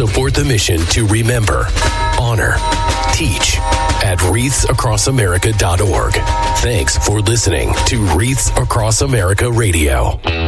support the mission to remember, honor, teach at wreathsacrossamerica.org. Thanks for listening to Wreaths Across America Radio.